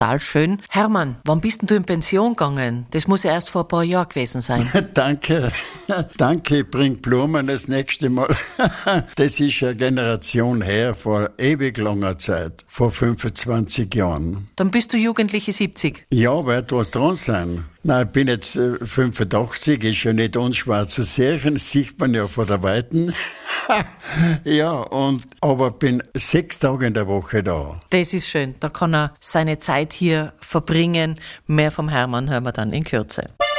Total schön. Hermann, wann bist denn du in Pension gegangen? Das muss ja erst vor ein paar Jahren gewesen sein. Danke, ich bring Blumen das nächste Mal. Das ist eine Generation her, vor ewig langer Zeit, vor 25 Jahren. Dann bist du jugendliche 70. Ja, wird was dran sein. Nein, ich bin jetzt 85, ist ja nicht unschwer zu sehen, das sieht man ja von der Weiten. Ja, aber bin 6 Tage in der Woche da. Das ist schön, da kann er seine Zeit hier verbringen. Mehr vom Hermann hören wir dann in Kürze.